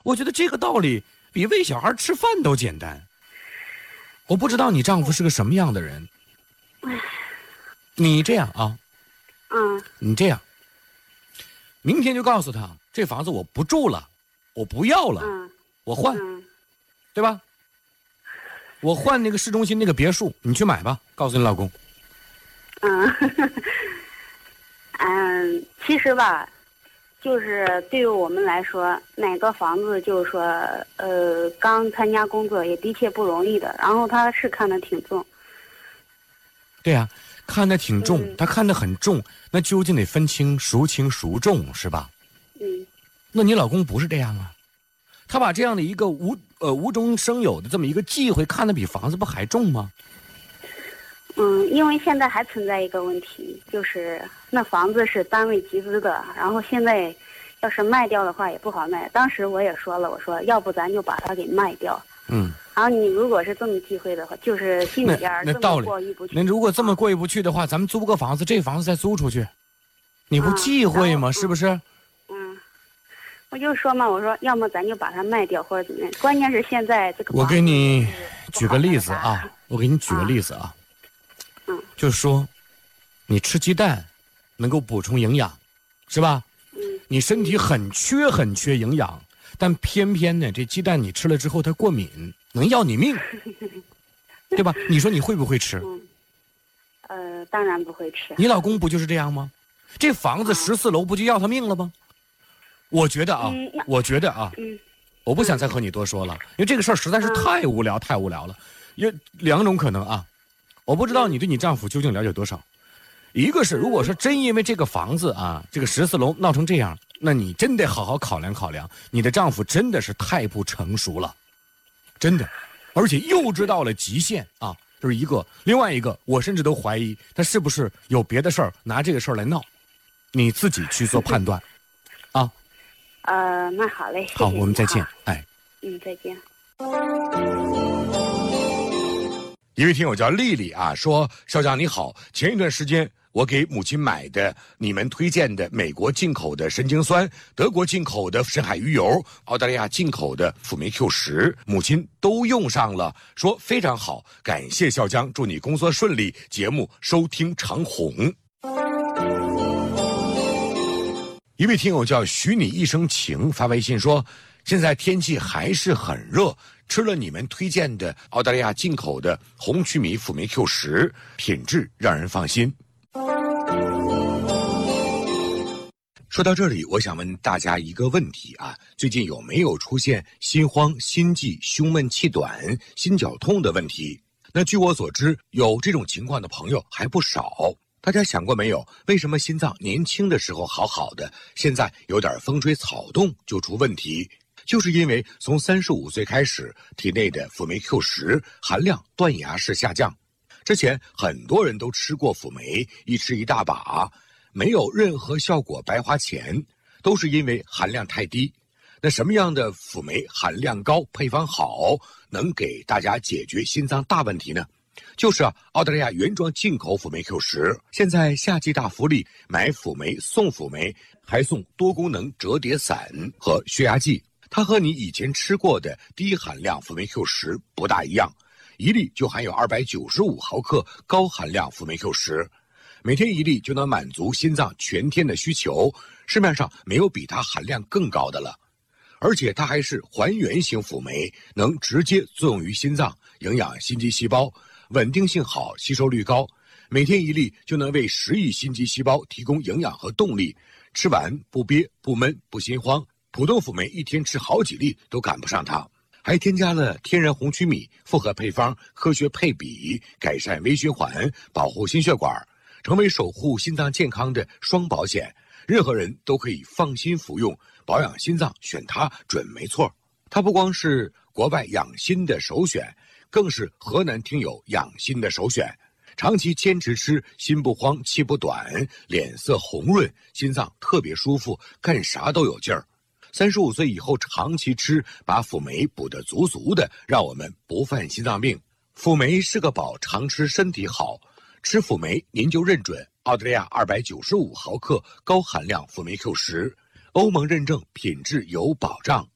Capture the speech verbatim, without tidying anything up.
我觉得这个道理比喂小孩吃饭都简单。我不知道你丈夫是个什么样的人。你这样啊， 嗯， 你这样，明天就告诉他，这房子我不住了，我不要了， 嗯， 我换， 嗯， 对吧？我换那个市中心那个别墅，你去买吧，告诉你老公。 嗯，嗯，其实吧，就是对于我们来说，买个房子就是说，呃，刚参加工作也的确不容易的。然后他是看得挺重。 对呀、啊，看得挺重， 嗯、 他看得很重，那究竟得分清孰轻孰重，是吧？ 嗯。 那你老公不是这样啊？他把这样的一个无呃无中生有的这么一个忌讳看得比房子不还重吗？ 嗯，因为现在还存在一个问题，就是那房子是单位集资的，然后现在要是卖掉的话也不好卖。当时我也说了，我说要不咱就把它给卖掉。 嗯。 然后你如果是这么忌讳的话，就是心里边这么过意不去。 那如果这么过意不去的话，咱们租个房子，这房子再租出去，你不忌讳吗？ 啊、 是不是？ 嗯，我就说嘛，我说要么咱就把它卖掉或者怎么样。关键是现在这个。 我给你举个例子啊，我给你举个例子啊。 嗯， 就是说，你吃鸡蛋能够补充营养，是吧？ 嗯， 你身体很缺很缺营养，但偏偏呢，这鸡蛋你吃了之后它过敏，能要你命，对吧？你说你会不会吃？ 嗯，呃，当然不会吃。 你老公不就是这样吗？这房子十四楼不就要他命了吗？我觉得啊， 嗯、 我觉得啊， 嗯， 我不想再和你多说了，因为这个事儿实在是太无聊，太无聊了。有两种可能啊。我不知道你对你丈夫究竟了解多少，一个是如果说真因为这个房子啊，这个十四楼闹成这样，那你真得好好考量考量，你的丈夫真的是太不成熟了，真的，而且幼稚到了极限啊，这是一个。另外一个，我甚至都怀疑他是不是有别的事儿拿这个事儿来闹，你自己去做判断，啊。 呃，那好嘞，谢谢。 好，我们再见，哎。 嗯，再见。 一位听友叫丽丽啊，说少长你好，前一段时间我给母亲买的你们推荐的美国进口的神经酸、德国进口的深海鱼油、澳大利亚进口的辅酶 Q 十，母亲都用上了，说非常好，感谢笑江，祝你工作顺利，节目收听长红。一位听友叫许你一生情发微信说，现在天气还是很热，吃了你们推荐的澳大利亚进口的红曲米辅酶 Q 十，品质让人放心。说到这里，我想问大家一个问题啊，最近有没有出现心慌、心悸、胸闷气短、心绞痛的问题？那据我所知，有这种情况的朋友还不少。大家想过没有，为什么心脏年轻的时候好好的，现在有点风吹草动就出问题？就是因为从三十五岁开始，体内的辅酶 Q 十含量断崖式下降。之前很多人都吃过辅酶，一吃一大把，没有任何效果，白花钱，都是因为含量太低。那什么样的辅酶含量高、配方好，能给大家解决心脏大问题呢？就是啊，澳大利亚原装进口辅酶 Q 十，现在夏季大福利，买辅酶送辅酶，还送多功能折叠伞和血压计。它和你以前吃过的低含量辅酶 Q 十不大一样，一粒就含有二百九十五毫克高含量辅酶 Q 十，每天一粒就能满足心脏全天的需求，市面上没有比它含量更高的了。而且它还是还原型辅酶，能直接作用于心脏，营养心肌细胞，稳定性好，吸收率高，每天一粒就能为十亿心肌细胞提供营养和动力，吃完不憋不闷不心慌。普通辅酶一天吃好几粒都赶不上它，还添加了天然红曲米，复合配方，科学配比，改善微循环，保护心血管，成为守护心脏健康的双保险。任何人都可以放心服用，保养心脏选它准没错。它不光是国外养心的首选，更是河南听友养心的首选。长期坚持吃，心不慌，气不短，脸色红润，心脏特别舒服，干啥都有劲儿。三十五岁以后长期吃，把辅酶补得足足的，让我们不犯心脏病。辅酶是个宝，常吃身体好。吃辅酶您就认准澳大利亚二百九十五毫克高含量辅酶 Q 十，欧盟认证，品质有保障。